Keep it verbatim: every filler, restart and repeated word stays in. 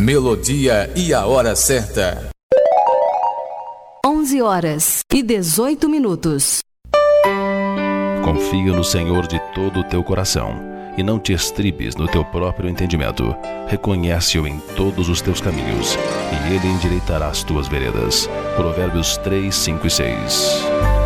melodia e a hora certa. onze horas e dezoito minutos. Confia no Senhor de todo o teu coração e não te estribes no teu próprio entendimento. Reconhece-o em todos os teus caminhos e ele endireitará as tuas veredas. Provérbios três, cinco e seis.